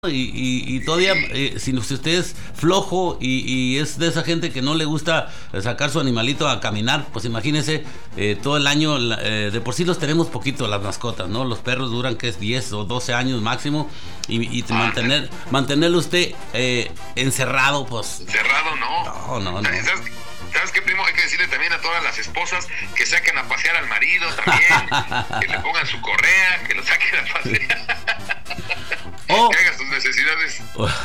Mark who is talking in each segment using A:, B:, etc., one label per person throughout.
A: y todavía si usted es flojo y es de esa gente que no le gusta sacar su animalito a caminar, pues imagínese todo el año, de por sí los tenemos poquito las mascotas, ¿no? Los perros duran que es 10 o 12 años máximo y mantenerlo usted encerrado, pues...
B: Encerrado, no.
A: No.
B: ¿Sabes qué, primo? Hay que decirle también a todas las esposas que saquen a pasear al marido también, que le pongan su correa, que lo saquen a pasear. Que haga sus necesidades.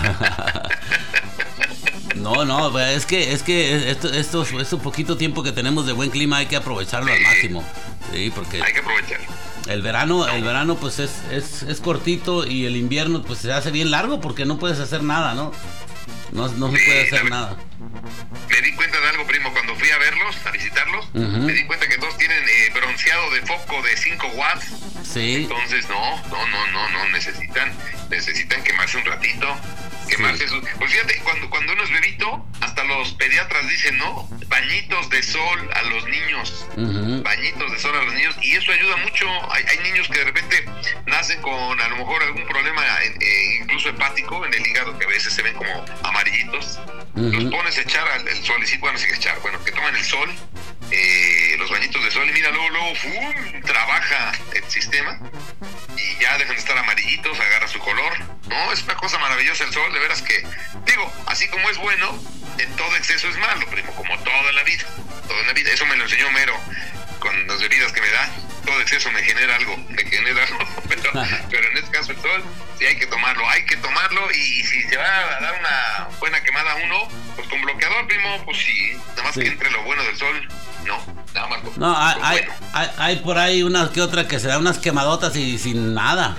A: No, es que esto poquito tiempo que tenemos de buen clima hay que aprovecharlo al máximo. Sí, porque
B: hay que aprovechar.
A: El verano pues es cortito y el invierno pues se hace bien largo porque no puedes hacer nada, ¿no? No se puede hacer nada.
B: Me di cuenta de algo, primo, cuando fui a verlos, a visitarlos, me di cuenta que todos tienen bronceado de foco de 5 watts. Sí. Entonces, no, necesitan quemarse un ratito, quemarse sus... Pues fíjate, cuando uno es bebito, hasta los pediatras dicen, ¿no? Bañitos de sol a los niños, bañitos de sol a los niños, y eso ayuda mucho. Hay niños que de repente nacen con a lo mejor algún problema incluso hepático en el hígado, que a veces se ven como amarillitos. Los pones a echar el solecito, que toman el sol, los bañitos de sol, y mira, luego ¡fum! Trabaja el sistema y ya dejan de estar amarillitos, agarra su color. No, es una cosa maravillosa el sol, de veras que, digo, así como es bueno, en todo exceso es malo, primo, como toda la vida. Eso me lo enseñó Homero con las bebidas que me da. Todo exceso me genera algo, pero en este caso el sol sí hay que tomarlo, y si se va a dar una buena quemada a uno, pues con bloqueador, primo, pues sí, nada más que entre lo bueno del sol, nada más.
A: No, hay por ahí una que otra que se da unas quemadotas y sin nada.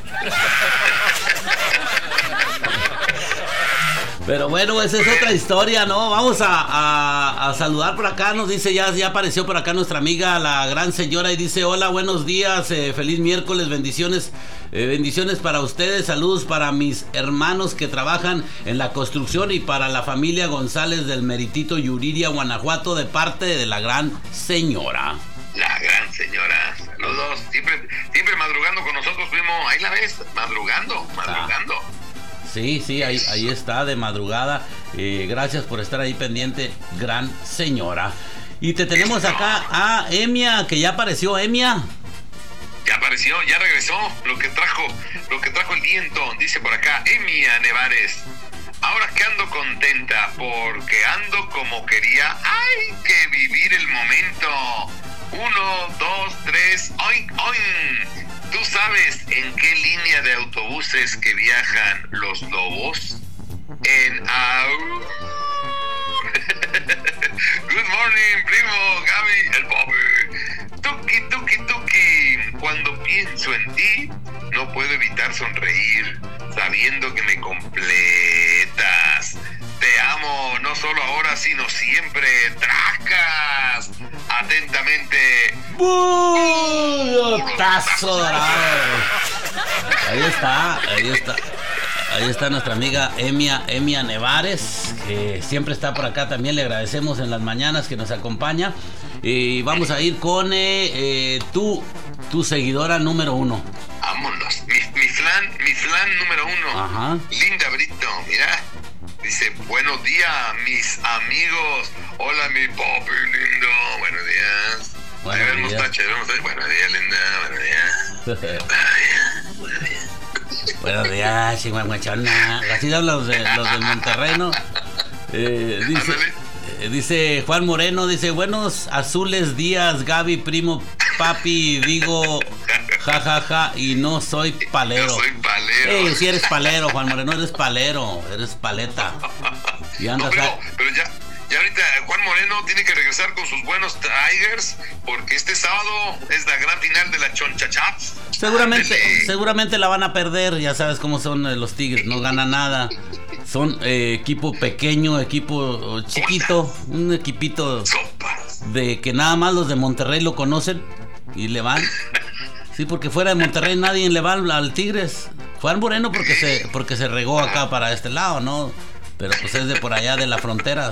A: Pero bueno, esa es otra historia, ¿no? Vamos a saludar por acá. Nos dice, ya apareció por acá nuestra amiga, la gran señora, y dice, hola, buenos días, feliz miércoles, bendiciones para ustedes, saludos para mis hermanos que trabajan en la construcción y para la familia González del Meritito, Yuriria, Guanajuato, de parte de la gran señora.
B: La gran señora, saludos, siempre madrugando con nosotros, primo, ahí la ves, madrugando.
A: Sí, ahí está de madrugada. Gracias por estar ahí pendiente, gran señora. Y te tenemos acá a Emia, que ya apareció, Emia.
B: Ya apareció, ya regresó, lo que trajo el viento, dice por acá, Emia Nevares. Ahora que ando contenta, porque ando como quería, hay que vivir el momento. 1, 2, 3, oink, oink. ¿Tú sabes en qué línea de autobuses que viajan los lobos? En Good morning, primo, Gaby, el Bobby. Tuki, tuki, tuki. Cuando pienso en ti, no puedo evitar sonreír, sabiendo que me completas. Te amo, no solo ahora, sino siempre. ¡Tracas! Atentamente.
A: ¡Tazo dorado! Ahí está nuestra amiga Emia Nevares, que siempre está por acá. También le agradecemos en las mañanas que nos acompaña. Y vamos a ir con tu seguidora número 1.
B: Vámonos, mi flan número 1.
A: Ajá.
B: Linda Brito, mira. Dice, buenos días, mis amigos. Hola, mi papi lindo. Buenos días. Buenos días, linda. Buenos días.
A: Buenos días, chihuahuachona. Así hablan los del Monterrey, ¿no? Dice Juan Moreno, dice, buenos azules días, Gaby, primo, papi, digo, jajaja, y no soy palero.
B: No soy palero.
A: Si eres palero, Juan Moreno, eres palero, eres paleta. Y andas
B: pero ya ahorita Juan Moreno tiene que regresar con sus buenos Tigers, porque este sábado es la gran final de la Chonchachaps.
A: Seguramente la van a perder, ya sabes cómo son los Tigres, no ganan nada. Son equipo pequeño, equipo chiquito, un equipito de que nada más los de Monterrey lo conocen y le van. Sí, porque fuera de Monterrey nadie le va al Tigres. Juan Moreno porque se regó acá para este lado, ¿no? Pero pues es de por allá de la frontera.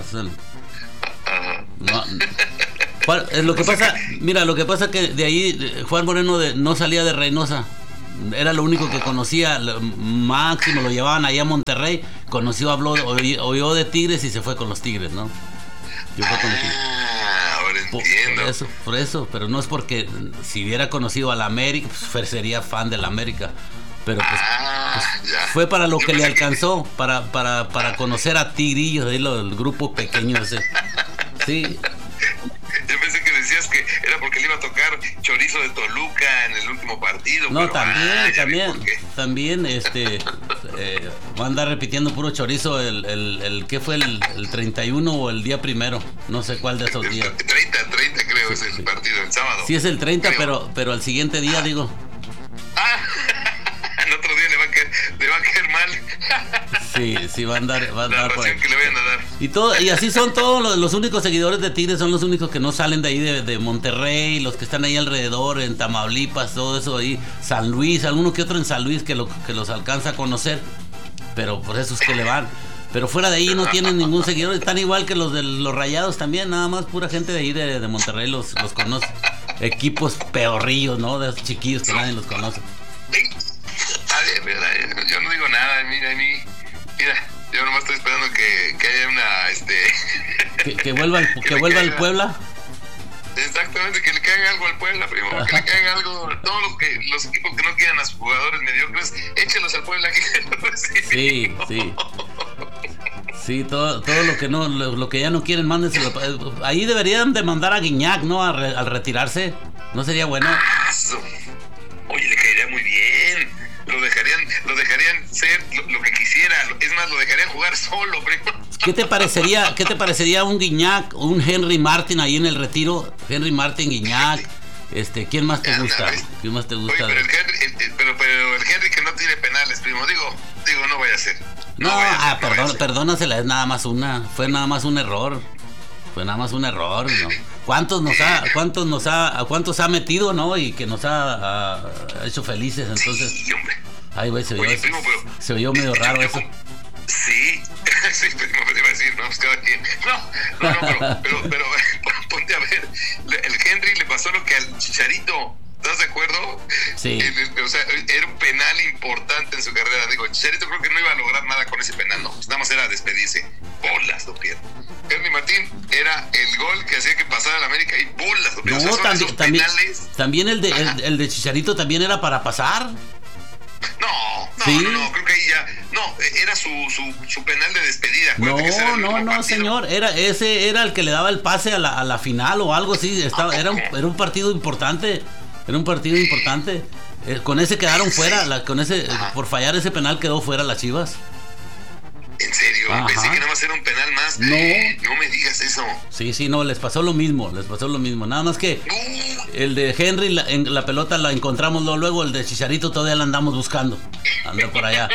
A: No. Lo que pasa que de ahí Juan Moreno no salía de Reynosa. era lo único que conocía, máximo lo llevaban allá a Monterrey, conoció, habló, oyó de Tigres y se fue con los Tigres, ¿no? Yo fue con los Tigres.
B: Ahora entiendo.
A: Por eso, pero no es porque si hubiera conocido a la América, pues sería fan de la América. Pero pues fue para lo que le alcanzó, para conocer a Tigrillos, el grupo pequeño ese. Sí.
B: Yo pensé que decías que era porque le iba a tocar chorizo de Toluca en el último partido.
A: No, pero, también, va a andar repitiendo puro chorizo ¿qué fue el 31 o el día primero? No sé cuál de esos días.
B: 30 creo es el partido, el sábado.
A: Sí, es el 30, pero al siguiente día, digo.
B: El otro día le va a caer mal.
A: Sí, va a andar
B: por ahí. Que le vayan a dar.
A: Y así son todos los únicos seguidores de Tigres, son los únicos que no salen de ahí de Monterrey, los que están ahí alrededor, en Tamaulipas, todo eso ahí, San Luis, alguno que otro en San Luis que los alcanza a conocer, pero por eso es que le van. Pero fuera de ahí no tienen ningún seguidor, están igual que los de los Rayados también, nada más pura gente de ahí de Monterrey los conoce. Equipos peorrillos, ¿no? De esos chiquillos que nadie los conoce.
B: Yo no digo nada, mira, yo nomás estoy esperando que haya una
A: que vuelva el Puebla.
B: Exactamente, que le caiga algo al Puebla, primo, que le caiga algo. Todos los equipos que no quieran a sus jugadores mediocres, échelos al Puebla. Sí, todo lo que ya no quieren, mándenselo. Ahí deberían de mandar a Guiñac, ¿no? Al retirarse, ¿no sería bueno? Oye, le caería muy bien. Lo dejarían ser lo que quisiera. Es más, lo dejarían jugar solo, primo.
A: ¿Qué te parecería un Guiñac, un Henry Martin ahí en el retiro? Henry Martin, Guiñac, ¿quién más te gusta? ¿Quién más te gusta?
B: Oye, pero el Henry que no tiene penales, primo, digo, no vaya a ser.
A: Perdónasela, es nada más fue nada más un error. ¿No? ¿Cuántos ha metido, no? Y que nos ha hecho felices, entonces.
B: Sí, hombre.
A: Ay, güey, se oyó medio raro eso.
B: Sí, primo, me iba a decir, no, pues cada quien. No, pero ponte a ver, el Henry le pasó lo que al Chicharito. ¿Estás de acuerdo?
A: Sí.
B: O sea, era un penal importante en su carrera. Digo, Chicharito creo que no iba a lograr nada con ese penal, no. Nada más era despedirse. Bolas, lo pierde. Henry Martín era el gol que hacía que pasara al América y bolas, lo pierde.
A: No,
B: o sea,
A: también el de Chicharito también era para pasar.
B: No, creo que ahí ya. No, era su penal de despedida.
A: No, señor. Ese era el que le daba el pase a la final o algo así. Era un partido importante. Con ese quedaron fuera. Por fallar ese penal quedó fuera las Chivas.
B: ¿En serio? Ajá. Pensé que nada más era un penal más. No me digas eso.
A: Sí, no, les pasó lo mismo. Nada más que el de Henry, la pelota la encontramos luego, el de Chicharito todavía la andamos buscando. Anda por allá.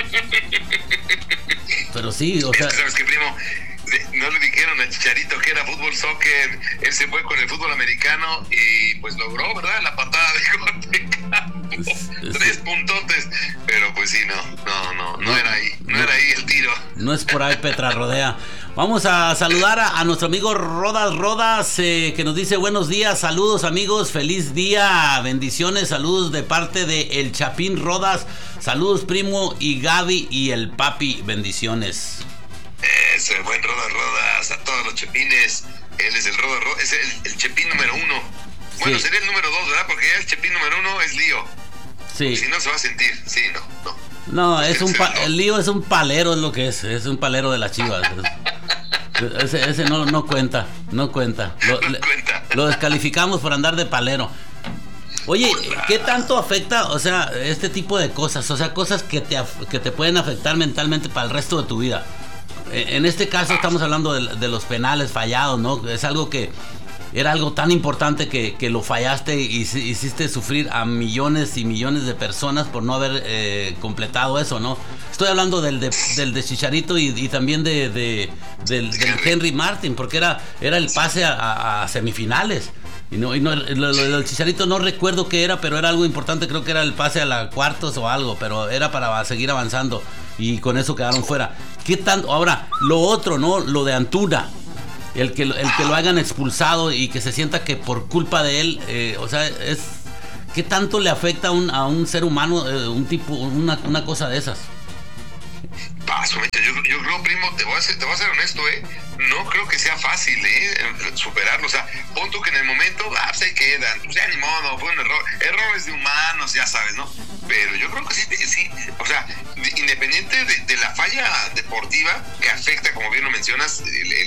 A: Pero sí, o sea...
B: ¿Sabes qué, primo? No le dijeron a Chicharito que era fútbol soccer, él se fue con el fútbol americano y pues logró, ¿verdad? La patada de gol de campo. 3 puntotes, pero pues sí, no era ahí el tiro.
A: No es por ahí, Petra Rodea. Vamos a saludar a nuestro amigo Rodas, que nos dice buenos días, saludos amigos, feliz día, bendiciones, saludos de parte de El Chapín Rodas, saludos primo y Gaby y el papi, bendiciones.
B: Eso, el buen Rodas, a todos los chepines. Él es el Rodas, es el chepín número 1. Bueno, sí. Sería el número 2, ¿verdad? Porque ya el chepín número 1 es Lío.
A: Sí.
B: Si no se va a sentir, sí, no.
A: No, el Lío es un palero, es lo que es un palero de las Chivas. Ese no cuenta. Lo descalificamos por andar de palero. Oye, ¿qué tanto afecta, o sea, este tipo de cosas? O sea, cosas que te pueden afectar mentalmente para el resto de tu vida. En este caso estamos hablando de los penales fallados, ¿no? Es algo que era algo tan importante que lo fallaste y hiciste sufrir a millones y millones de personas por no haber completado eso, ¿no? Estoy hablando del de Chicharito y también del Henry Martin, porque era el pase a semifinales. Y lo del Chicharito no recuerdo qué era, pero era algo importante, creo que era el pase a la cuartos o algo, pero era para seguir avanzando y con eso quedaron fuera. ¿Qué tanto? Ahora, lo otro, ¿no? Lo de Antuna, el que lo hayan expulsado y que se sienta que por culpa de él, o sea, ¿Qué tanto le afecta a un ser humano una cosa de esas?
B: Yo creo, primo, te voy a ser honesto, no creo que sea fácil, superarlo. O sea, pon tú que en el momento, pues ahí quedan, pues ya ni modo, fue un error, errores de humanos, ya sabes, ¿no? Pero yo creo que sí, o sea, independiente de la falla deportiva que afecta, como bien lo mencionas,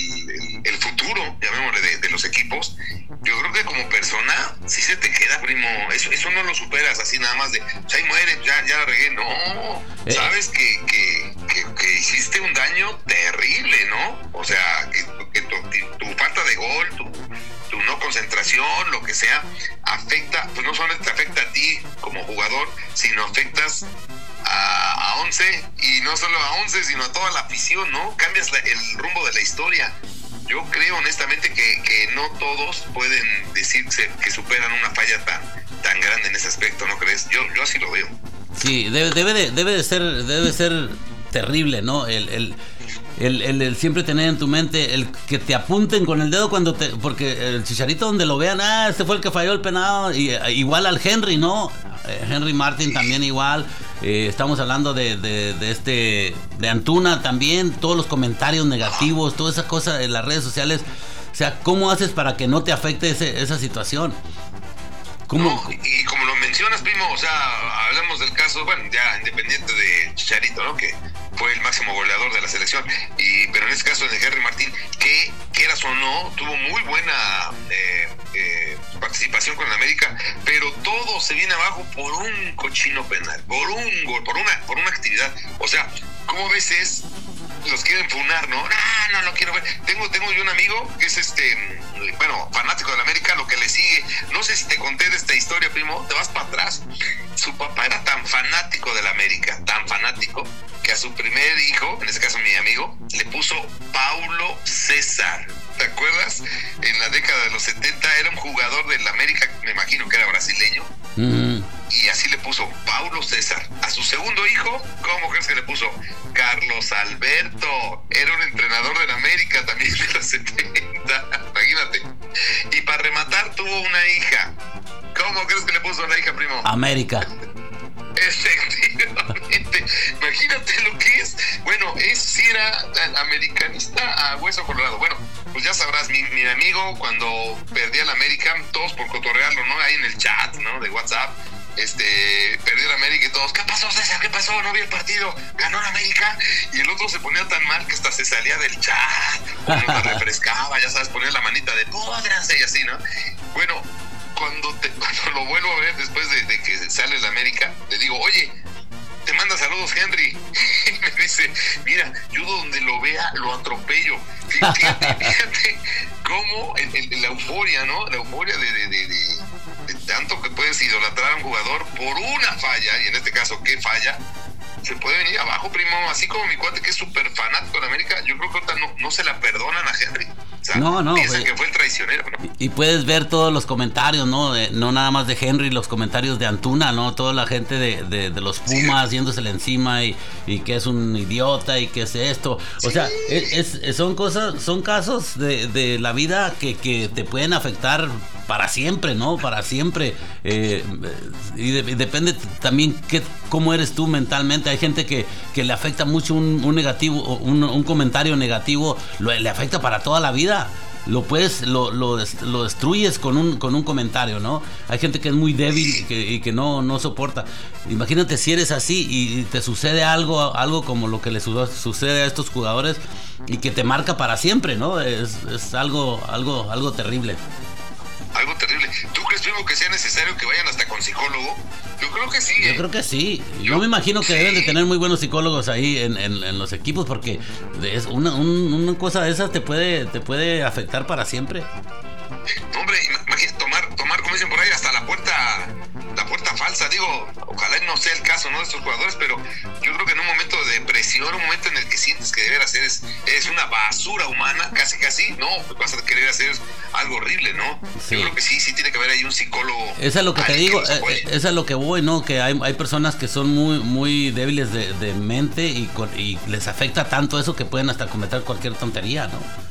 B: el futuro, llamémosle, de los equipos, yo creo que como persona sí se te queda, primo. Eso no lo superas así nada más de, pues ahí muere, ya la regué. No, sabes que hiciste un daño terrible, ¿no? O sea, que tu falta de gol, tu no concentración, lo que sea, afecta, pues no solamente te afecta a ti como jugador, sino afectas a 11, y no solo a 11, sino a toda la afición, ¿no? Cambias el rumbo de la historia. Yo creo honestamente que no todos pueden decirse que superan una falla tan grande en ese aspecto, ¿no crees? Yo así lo veo.
A: Sí, debe de ser terrible, ¿no? El siempre tener en tu mente el que te apunten con el dedo porque el Chicharito donde lo vean, este fue el que falló el penal, igual al Henry, ¿no? Henry Martin también igual. Estamos hablando de Antuna también, todos los comentarios negativos, toda esa cosa en las redes sociales. O sea, ¿cómo haces para que no te afecte esa situación?
B: No, y como lo mencionas, primo, o sea, hablamos del caso, bueno, ya independiente de Chicharito, ¿no? Que fue el máximo goleador de la selección, pero en este caso de Henry Martín, que quieras o no, tuvo muy buena participación con el América, pero todo se viene abajo por un cochino penal, por un gol, por una actividad. O sea, ¿cómo veces los quieren funar, no? No lo quiero ver. Tengo yo un amigo que es fanático de la América, lo que le sigue. No sé si te conté de esta historia, primo, te vas para atrás. Su papá era tan fanático de la América, tan fanático, que a su primer hijo, en este caso mi amigo, le puso Paulo César. ¿Te acuerdas? En la década de los 70 era un jugador del América, me imagino que era brasileño. Y así le puso Paulo César. A su segundo hijo, ¿cómo crees que le puso? Carlos Alberto. Era un entrenador del América también de los 70. Imagínate. Y para rematar tuvo una hija. ¿Cómo crees que le puso a la hija, primo?
A: América.
B: Efectivamente. Imagínate lo que es. Bueno, sí era americanista a hueso colorado. Bueno, pues ya sabrás, mi amigo, cuando perdía la América, todos por cotorrearlo, ¿no? Ahí en el chat, ¿no? De WhatsApp, perdió la América y todos, ¿qué pasó, César? ¿Qué pasó? No vi el partido, ganó la América. Y el otro se ponía tan mal que hasta se salía del chat, o nos la refrescaba, ya sabes, ponía la manita de pódranse y así, ¿no? Bueno, cuando lo vuelvo a ver después de que sale la América, le digo, oye, te manda saludos Henry. Y me dice, mira, yo donde lo vea lo atropello. Fíjate cómo la euforia, ¿no? La euforia de tanto que puedes idolatrar a un jugador por una falla, y en este caso, ¿qué falla? Se puede venir abajo, primo. Así como mi cuate, que es súper fanático de América, yo creo que ahorita no se la perdonan a Henry. O sea,
A: no,
B: piensan que fue el traicionero, ¿no?
A: Y puedes ver todos los comentarios, ¿no? No nada más de Henry, los comentarios de Antuna, ¿no? Toda la gente de los Pumas yéndosele encima y que es un idiota y que es esto. O sea, son casos de la vida que te pueden afectar para siempre, ¿no? Para siempre. Y depende también cómo eres tú mentalmente. Hay gente que le afecta mucho un negativo, un comentario negativo, le afecta para toda la vida. Lo destruyes con un comentario, ¿no? Hay gente que es muy débil y que no soporta. Imagínate si eres así y te sucede algo como lo que le sucede a estos jugadores y que te marca para siempre, ¿no? Es algo terrible.
B: Algo terrible. ¿Tú crees, primo, que sea necesario que vayan hasta con psicólogo? Yo creo que sí.
A: Yo creo que sí. Yo me imagino que deben de tener muy buenos psicólogos ahí en los equipos, porque una cosa de esas te puede afectar para siempre.
B: Hombre, imagínate tomar, como dicen por ahí, hasta la puerta falsa. Digo, ojalá no sea el caso, ¿no?, de estos jugadores, pero yo creo que en un momento de depresión, un momento en el que sientes que de veras eres una basura humana, casi, no, vas a querer hacer algo horrible, ¿no? Sí. Yo creo que sí tiene que haber ahí un psicólogo.
A: Eso es lo que te digo, eso es lo que voy, ¿no? Que hay personas que son muy, muy débiles de mente y les afecta tanto eso que pueden hasta cometer cualquier tontería, ¿no?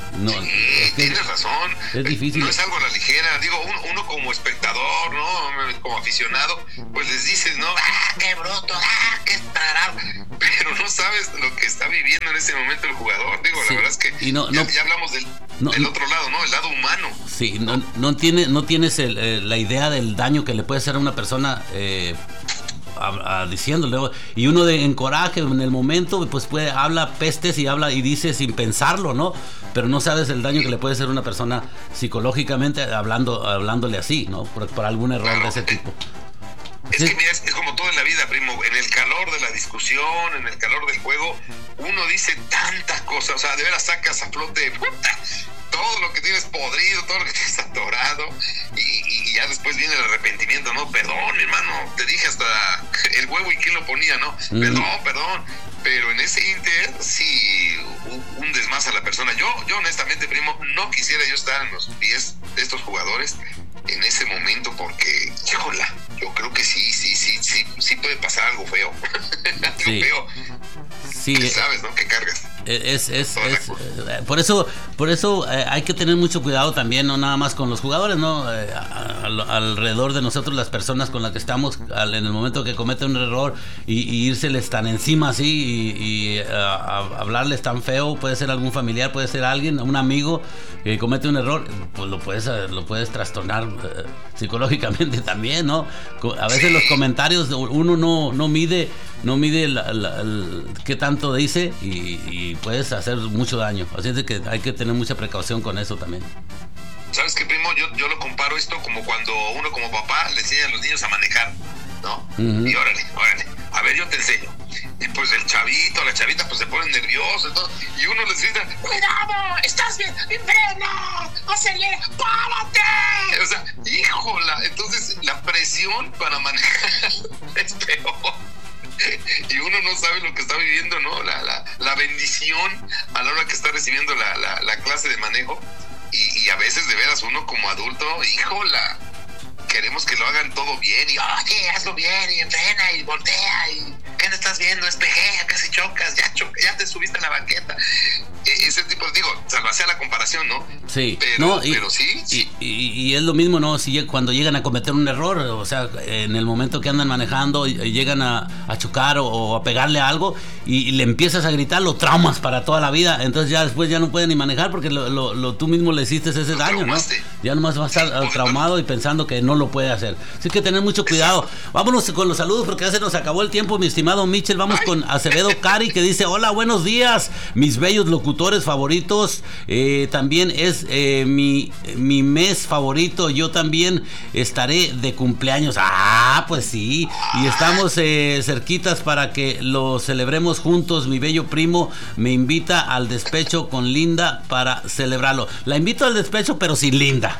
A: No,
B: sí, tienes razón.
A: Es difícil.
B: No es algo a la ligera. Digo, uno como espectador, ¿no? Como aficionado, pues les dices, ¿no? ¡Ah, qué bruto! ¡Ah, qué tarado! Pero no sabes lo que está viviendo en ese momento el jugador. Digo, sí. La verdad es que ya hablamos del otro lado, ¿no? El lado humano.
A: Sí, no tienes la idea del daño que le puede hacer a una persona diciéndole, y uno en coraje en el momento pues habla pestes y dice sin pensarlo, ¿no? Pero no sabes el daño que le puede hacer a una persona psicológicamente hablándole así, ¿no? Por algún error de ese tipo.
B: Es que mira, es como todo en la vida, primo. En el calor de la discusión, en el calor del juego, uno dice tantas cosas, o sea, de veras sacas a flote todo lo que tienes podrido, todo lo que tienes atorado, y ya después viene el arrepentimiento, ¿no? Perdón, hermano, te dije hasta el huevo y quién lo ponía, ¿no? Perdón. Pero en ese inter, sí, hundes a la persona. Yo honestamente, primo, no quisiera yo estar en los pies de estos jugadores en ese momento, porque, híjola, yo creo que sí puede pasar algo feo. Algo feo.
A: Sí,
B: sabes, ¿no? Que cargas.
A: Por eso hay que tener mucho cuidado también, no nada más con los jugadores, ¿no? Alrededor de nosotros, las personas con las que estamos, en el momento que cometen un error y irseles tan encima así y hablarles tan feo, puede ser algún familiar, puede ser alguien, un amigo que comete un error, pues lo puedes trastornar psicológicamente también, ¿no? A veces los comentarios uno no mide qué tanto dice y puedes hacer mucho daño. Así es de que hay que tener mucha precaución con eso también.
B: ¿Sabes qué, primo? Yo lo comparo esto como cuando uno como papá le enseña a los niños a manejar, ¿no? Uh-huh. Y órale, a ver, yo te enseño. Y pues el chavito, la chavita, pues se ponen nerviosos y uno les grita, ¡cuidado! ¡Estás bien! ¡Frena! ¡Acelera! ¡Párate! O sea, híjola. Entonces la presión para manejar es peor. Y uno no sabe lo que está viviendo, ¿no? La bendición a la hora que está recibiendo la clase de manejo. Y a veces, de veras, uno como adulto, híjola, queremos que lo hagan todo bien. Y, oye, hazlo bien, y frena, y voltea, y ¿qué no estás viendo? Espejea, casi chocas, ya te subiste a la banqueta. Ese tipo, digo, salvase a la comparación, ¿no?
A: Sí.
B: Pero sí.
A: Y es lo mismo, ¿no? Si cuando llegan a cometer un error, o sea, en el momento que andan manejando y llegan a chocar o a pegarle a algo y le empiezas a gritar, lo traumas para toda la vida. Entonces ya después ya no pueden ni manejar porque tú mismo le hiciste ese daño, ¿no? Ya nomás va a estar traumado y pensando que no lo puede hacer. Así que tener mucho cuidado. Vámonos con los saludos porque ya se nos acabó el tiempo, mi estimado Michel. Vamos con Acevedo Cari, que dice: hola, buenos días, mis bellos locutores favoritos. También es mi mes favorito. Yo también estaré de cumpleaños. Pues sí. Y estamos cerquitas para que lo celebremos juntos. Mi bello primo me invita al despecho con Linda para celebrarlo. La invito al despecho, pero sin Linda.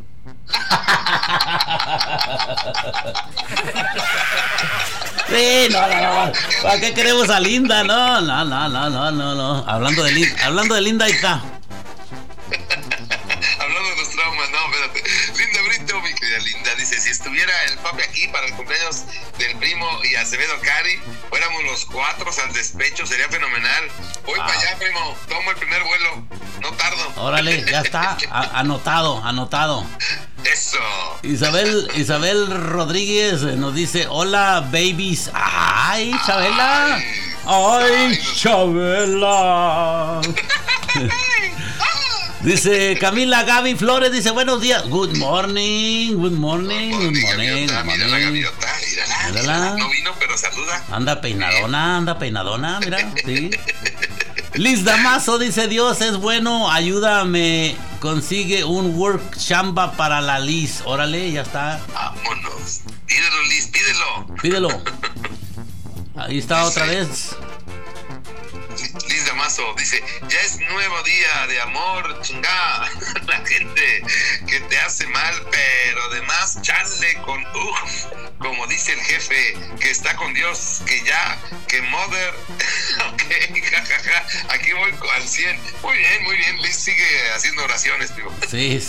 A: Sí, no. ¿Para qué queremos a Linda? No. Hablando de Linda, ahí está.
B: Hablando de los traumas, no, espérate. Linda Brito, mi querida Linda, dice: si estuviera el papi aquí para el cumpleaños del primo y Acevedo Cari, fuéramos los 4 al despecho, sería fenomenal. Voy para allá, primo, tomo el primer vuelo, no tardo.
A: Órale, ya está, anotado.
B: Eso.
A: Isabel Rodríguez nos dice: hola, babies. Ay, Chabela. Ay, Chabela. Dice Camila Gaby Flores, dice: buenos días. Good morning.
B: Mírala. No vino, pero saluda.
A: Anda peinadona, mira, sí. Liz Damaso dice: Dios es bueno, ayúdame, consigue un work chamba para la Liz. Órale, ya está.
B: Vámonos. Pídelo, Liz,
A: pídelo. Ahí está otra vez.
B: Liz Damaso dice: ya es nuevo día de amor, chingada. La gente que te hace mal, pero además charle con como dice el jefe, que está con Dios, que mother. Ok, jajaja. Aquí voy al 100. Muy bien, Liz sigue haciendo oraciones, tío.
A: Sí,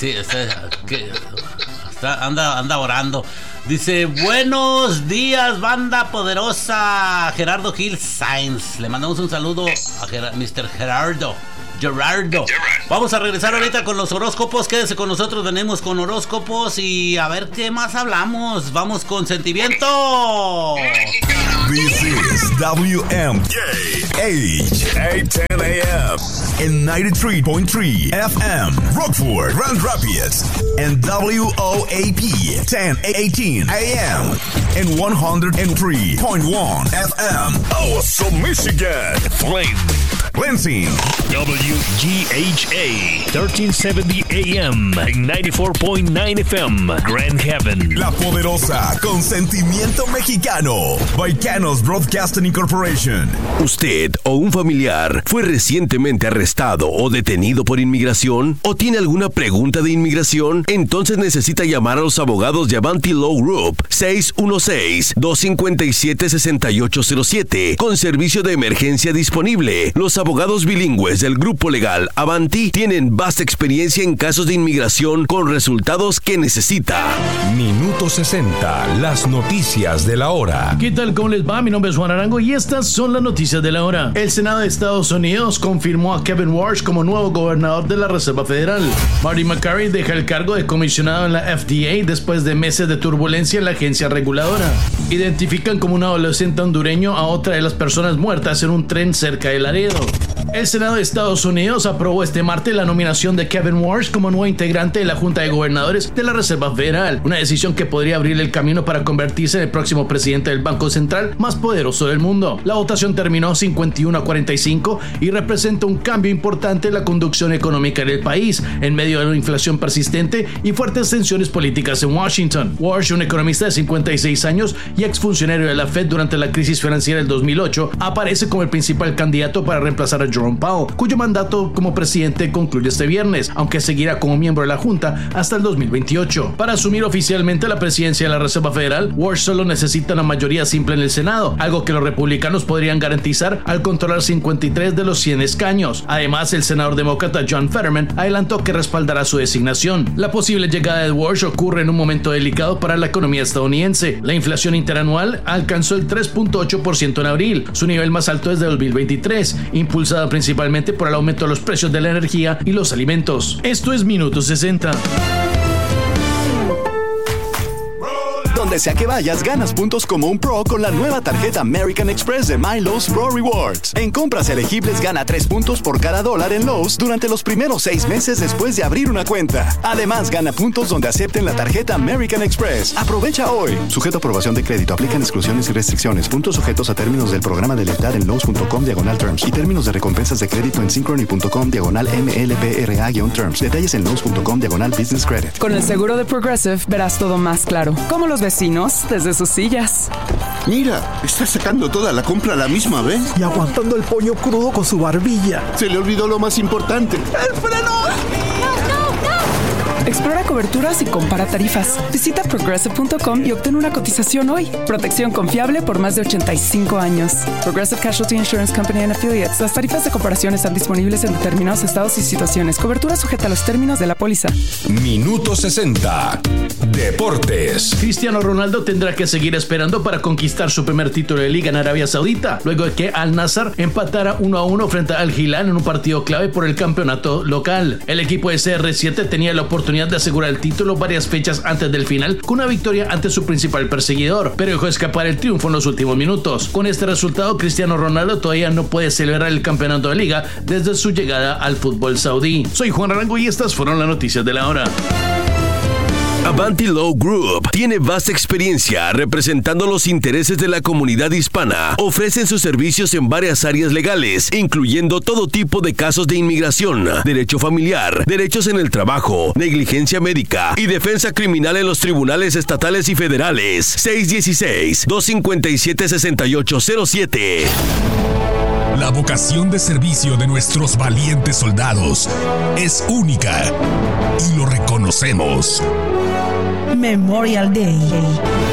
A: anda orando. Dice: buenos días, banda poderosa. Gerardo Gil Sainz. Le mandamos un saludo a Mr. Gerardo. Vamos a regresar ahorita con los horóscopos. Quédese con nosotros, venimos con horóscopos y a ver qué más hablamos. Vamos con sentimiento.
C: This is WMK H810 AM and 93.3 FM Rockford, Grand Rapids, and WOAP 1018 AM and 103.1 FM also Michigan. Flint, Lansing,
D: WGHA 1370 AM and 94.9 FM Grand Haven.
C: La Poderosa con sentimiento mexicano. Vaicanos Broadcasting Incorporation.
E: ¿Usted o un familiar fue recientemente arrestado o detenido por inmigración? ¿O tiene alguna pregunta de inmigración? Entonces necesita llamar a los abogados de Avanti Law Group 616-257-6807 con servicio de emergencia disponible. Los abogados bilingües del grupo legal Avanti tienen vasta experiencia en casos de inmigración con resultados que necesita.
F: Minuto 60, las noticias de la hora.
G: ¿Qué tal? ¿Cómo les va? Mi nombre es Juan Arango y estas son las noticias de la hora. El Senado de Estados Unidos confirmó a Kevin Warsh como nuevo gobernador de la Reserva Federal. Marty McCarthy deja el cargo de comisionado en la FDA después de meses de turbulencia en la agencia reguladora. Identifican como un adolescente hondureño a otra de las personas muertas en un tren cerca de Laredo. El Senado de Estados Unidos aprobó este martes la nominación de Kevin Warsh como nuevo integrante de la Junta de Gobernadores de la Reserva Federal, una decisión que podría abrir el camino para convertirse en el próximo presidente del Banco Central más poderoso del mundo. La votación terminó 51-45 y representa un cambio importante en la conducción económica del país, en medio de una inflación persistente y fuertes tensiones políticas en Washington. Warsh, un economista de 56 años y exfuncionario de la Fed durante la crisis financiera del 2008, aparece como el principal candidato para reemplazar a Jerome Powell, cuyo mandato como presidente concluye este viernes, aunque seguirá como miembro de la Junta hasta el 2028. Para asumir oficialmente la presidencia de la Reserva Federal, Warsh solo necesita una mayoría simple en el Senado, algo que los republicanos podrían garantizar al controlar 53 de los 100 escaños. Además, el senador demócrata John Fetterman adelantó que respaldará su designación. La posible llegada de Warsh ocurre en un momento delicado para la economía estadounidense. La inflación interanual alcanzó el 3.8% en abril, su nivel más alto desde 2023, impulsada principalmente por el aumento de los precios de la energía y los alimentos. Esto es Minuto 60.
H: Donde sea que vayas, ganas puntos como un pro con la nueva tarjeta American Express de My Lowe's Pro Rewards. En compras elegibles, gana 3 puntos por cada $1 en Lowe's durante los primeros 6 meses después de abrir una cuenta. Además, gana puntos donde acepten la tarjeta American Express. Aprovecha hoy. Sujeto a aprobación de crédito. Aplican exclusiones y restricciones. Puntos sujetos a términos del programa de lealtad en Lowe's.com/terms y términos de recompensas de crédito en Synchrony.com/MLPRA-terms. Detalles en Lowe's.com/business credit.
I: Con el seguro de Progressive verás todo más claro. Como los vecinos desde sus sillas.
J: Mira, está sacando toda la compra a la misma vez.
K: Y aguantando el pollo crudo con su barbilla.
J: Se le olvidó lo más importante.
K: ¡El freno!
I: Explora coberturas y compara tarifas. Visita Progressive.com y obtén una cotización hoy. Protección confiable por más de 85 años. Progressive Casualty Insurance Company and Affiliates. Las tarifas de comparación están disponibles en determinados estados y situaciones. Cobertura sujeta a los términos de la póliza.
F: Minuto 60. Deportes.
G: Cristiano Ronaldo tendrá que seguir esperando para conquistar su primer título de liga en Arabia Saudita, luego de que Al Nassr empatara 1-1 frente a Al Hilal en un partido clave por el campeonato local. El equipo de CR7 tenía la oportunidad de asegurar el título varias fechas antes del final con una victoria ante su principal perseguidor, pero dejó escapar el triunfo en los últimos minutos. Con este resultado, Cristiano Ronaldo todavía no puede celebrar el campeonato de liga desde su llegada al fútbol saudí. Soy Juan Arango y estas fueron las noticias de la hora.
E: Avanti Law Group tiene vasta experiencia representando los intereses de la comunidad hispana. Ofrecen sus servicios en varias áreas legales, incluyendo todo tipo de casos de inmigración, derecho familiar, derechos en el trabajo, negligencia médica y defensa criminal en los tribunales estatales y federales. 616-257-6807.
F: La vocación de servicio de nuestros valientes soldados es única y lo reconocemos.
L: Memorial Day.